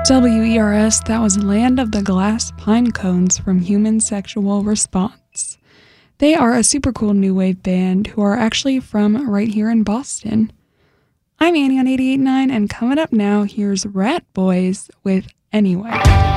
WERS, that was Land of the Glass Pine Cones from Human Sexual Response. They are a super cool new wave band who are actually from right here in Boston. I'm Annie on 88.9, and coming up now, here's Rat Boys with Anyway.